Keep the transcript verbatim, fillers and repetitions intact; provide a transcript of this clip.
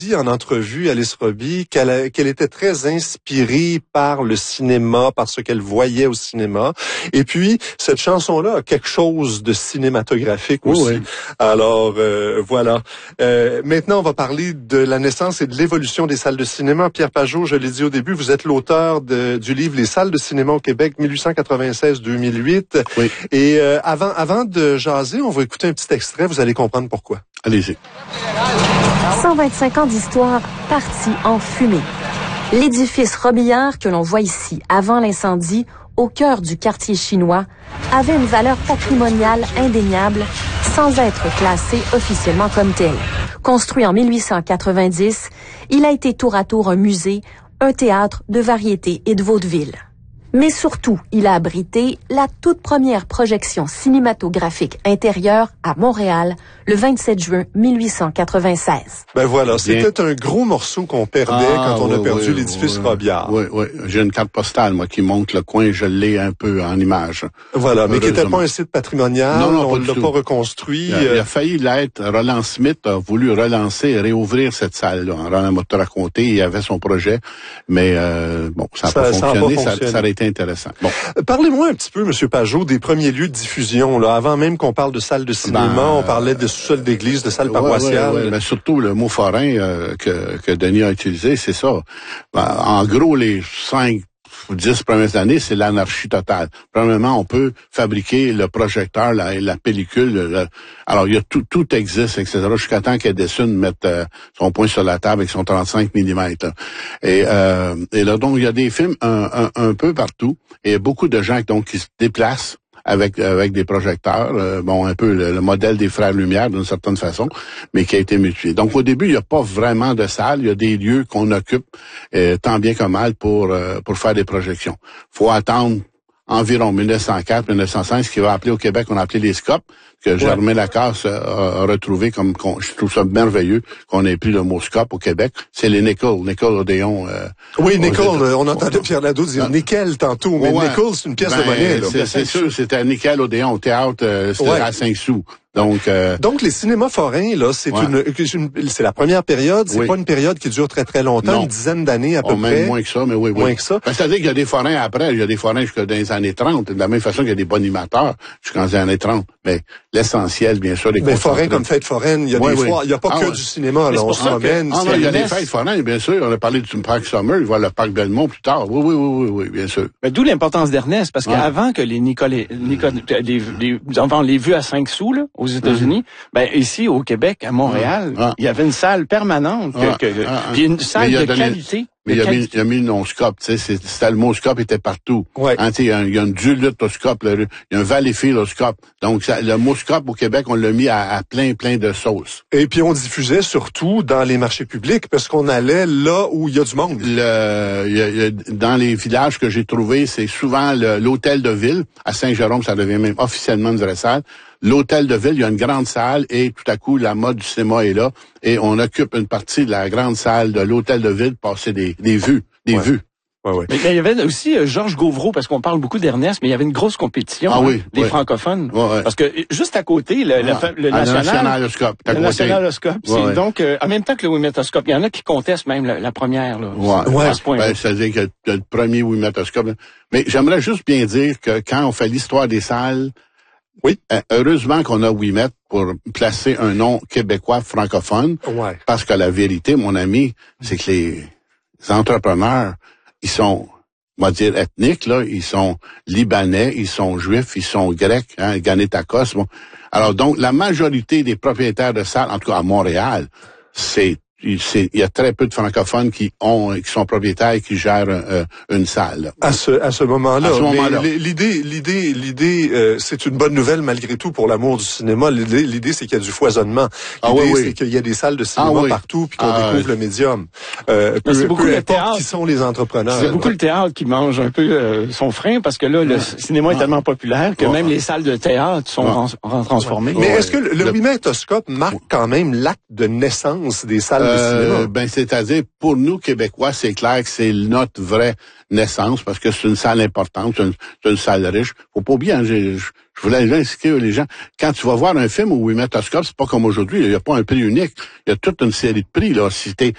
dit en entrevue, Alice Roby, qu'elle, qu'elle était très inspirée par le cinéma, par ce qu'elle voyait au cinéma. Et puis, cette chanson-là a quelque chose de cinématographique aussi. Oui, oui. Alors, euh, voilà. Euh, maintenant, on va parler de la naissance et de l'évolution des salles de cinéma. Pierre Pajot, je l'ai dit au début, vous êtes l'auteur de, du livre « Les salles de cinéma au Québec, mille huit cent quatre-vingt-seize à deux mille huit ». Oui. Et euh, avant, avant de jaser, on va écouter un petit extrait, vous allez comprendre pourquoi. Allez-y. cent vingt-cinq ans d'histoire partis en fumée. L'édifice Robillard que l'on voit ici avant l'incendie, au cœur du quartier chinois, avait une valeur patrimoniale indéniable sans être classé officiellement comme tel. Construit en mille huit cent quatre-vingt-dix, il a été tour à tour un musée, un théâtre de variété et de vaudeville. Mais surtout, il a abrité la toute première projection cinématographique intérieure à Montréal le vingt-sept juin mille huit cent quatre-vingt-seize. Ben voilà, c'était un gros morceau qu'on perdait ah, quand on oui, a perdu oui, l'édifice oui, Robillard. Oui, oui. J'ai une carte postale, moi, qui montre le coin, je l'ai un peu en image. Voilà, mais qui n'était pas un site patrimonial, non, non, on ne l'a pas reconstruit. Il a, il a failli l'être. Roland Smith a voulu relancer et réouvrir cette salle-là. Roland m'a raconté, il avait son projet, mais euh, bon, ça n'a pas, pas fonctionné, ça, ça aurait été intéressant. Bon. Parlez-moi un petit peu, M. Pajot, des premiers lieux de diffusion. Là, avant même qu'on parle de salles de cinéma, ben, on parlait de sous-sol d'église, de salles ouais, paroissiales. Ouais, ouais, mais surtout, le mot forain euh, que, que Denis a utilisé, c'est ça. Ben, en gros, les cinq dix premières années, c'est l'anarchie totale. Premièrement, on peut fabriquer le projecteur, la, la pellicule. Le, alors, il y a tout, tout existe, et cetera. Jusqu'à temps qu'Edison mette euh, son poing sur la table avec son trente-cinq millimètres. Et, euh, et là, donc, il y a des films un, un, un peu partout. Et beaucoup de gens donc qui se déplacent avec avec des projecteurs, euh, bon, un peu le, le modèle des Frères Lumière d'une certaine façon, mais qui a été mutué. Donc au début, il n'y a pas vraiment de salle, il y a des lieux qu'on occupe euh, tant bien que mal pour euh, pour faire des projections. Faut attendre environ mille neuf cent quatre, mille neuf cent cinq, ce qui va appeler au Québec, on a appelé les scopes, que Germain Lacasse a, a retrouvé comme, je trouve ça merveilleux qu'on ait pris le mot scope au Québec. C'est les Nickel, Nickel Odéon. Euh, oui, Nickel, on entendait Pierre Nadeau dire Nickel tantôt, mais ouais, Nickel, c'est une pièce ben, de monnaie. Là. C'est, c'est sûr, c'était Nickel Odéon au théâtre, euh, c'était ouais. à cinq sous. Donc, euh, donc les cinémas forains là, c'est ouais. une, une, c'est la première période. C'est oui. pas une période qui dure très très longtemps, non. une dizaine d'années à peu oh, près. Même moins que ça, mais oui, oui. Moins que ça. Ben, c'est-à-dire qu'il y a des forains après, il y a des forains jusqu'à dans les années trente. De la même façon qu'il y a des bonimateurs jusqu'en les années trente. Mais l'essentiel, bien sûr, les. Mais forains comme fête foraine, il y a oui, des oui. fois, il y a pas ah, que ouais. du cinéma. Là, on se promène. Ah non, il y a des fêtes foraines, bien sûr. On a parlé du parc Summer, il va le parc Belmont plus tard. Oui, oui, oui, oui, oui, bien sûr. Mais d'où l'importance d'Ernest, parce qu'avant que les Nicolas, Nicolas, les, les, on les vues à cinq sous là aux États-Unis. Ben ici au Québec, à Montréal, ah. il y avait une salle permanente, que, ah. que, ah. puis une salle de donné, qualité. Mais il a, mis, il a mis le non-scope, tu sais, c'était le mot scope était partout. Ouais. Hein, il y a, il y a une dulute au scope, il y a un valleyfield au scope. Donc ça, le mot scope au Québec, on l'a mis à, à plein plein de sauces. Et puis on diffusait surtout dans les marchés publics parce qu'on allait là où il y a du monde. Le, il y a, il y a, dans les villages que j'ai trouvés, c'est souvent le, l'hôtel de ville à Saint-Jérôme, ça devient même officiellement une vraie salle. L'hôtel de ville, il y a une grande salle et tout à coup, la mode du cinéma est là et on occupe une partie de la grande salle de l'hôtel de ville pour passer des, des vues, des ouais. vues. Ouais, ouais. Mais, mais il y avait aussi euh, Georges Gauvreau, parce qu'on parle beaucoup d'Ernest, mais il y avait une grosse compétition ah, hein, oui, des oui. francophones. Ouais, ouais. Parce que juste à côté, le, ah, le, le ah, national, nationaloscope, le nationaloscope, c'est ouais, ouais. donc euh, en même temps que le wimétoscope. Il y en a qui contestent même la, la première. Là, ouais, ouais. À ce point. Ben, c'est-à-dire que le premier wimétoscope. Mais j'aimerais juste bien dire que quand on fait l'histoire des salles, oui, heureusement qu'on a Ouimet pour placer un nom québécois francophone. Ouais. Parce que la vérité, mon ami, c'est que les entrepreneurs, ils sont, on va dire, ethniques, là. Ils sont libanais, ils sont juifs, ils sont grecs, hein, Ganétakos. Bon. Alors donc, la majorité des propriétaires de salles, en tout cas à Montréal, c'est Il, il y a très peu de francophones qui ont, qui sont propriétaires et qui gèrent euh, une salle. À ce, à ce moment-là. À ce moment-là. Mais l'idée, l'idée, l'idée, euh, c'est une bonne nouvelle malgré tout pour l'amour du cinéma. L'idée, l'idée c'est qu'il y a du foisonnement. L'idée, ah, oui, oui. c'est qu'il y a des salles de cinéma ah, oui. partout puis qu'on ah, découvre oui. le médium. Euh, peu, c'est beaucoup peu le importe théâtre. qui sont les entrepreneurs. C'est beaucoup le théâtre qui mange un peu euh, son frein parce que là, le ah. cinéma est tellement populaire que ah. même les salles de théâtre sont ah. transformées. Mais est-ce que le, le wimétoscope marque quand même l'acte de naissance des salles euh, de cinéma? Ben, c'est-à-dire, pour nous, Québécois, c'est clair que c'est notre vraie naissance, parce que c'est une salle importante, c'est une, c'est une salle riche. Faut pas oublier, hein, je, je, je voulais expliquer les gens, quand tu vas voir un film au wimétoscope, c'est pas comme aujourd'hui, il n'y a pas un prix unique, il y a toute une série de prix, là. Si t'es